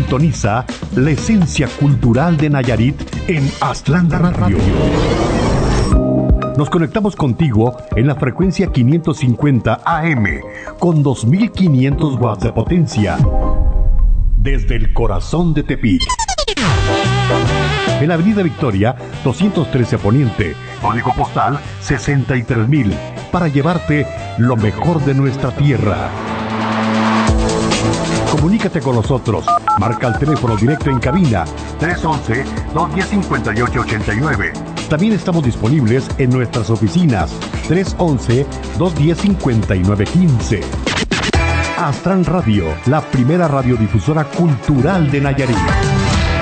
Sintoniza la esencia cultural de Nayarit en Aztlán Radio. Nos conectamos contigo en la frecuencia 550 AM con 2500 watts de potencia. Desde el corazón de Tepic. En la Avenida Victoria, 213 Poniente, código postal 63000, para llevarte lo mejor de nuestra tierra. Comunícate con nosotros. Marca el teléfono directo en cabina 311-210-5889. También estamos disponibles en nuestras oficinas 311-210-5915. Aztlán Radio, la primera radiodifusora cultural de Nayarit.